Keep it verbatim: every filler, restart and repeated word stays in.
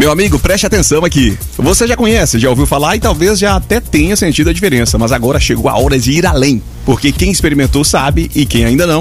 Meu amigo, preste atenção aqui. Você já conhece, já ouviu falar e talvez já até tenha sentido a diferença, mas agora chegou a hora de ir além. Porque quem experimentou sabe e quem ainda não,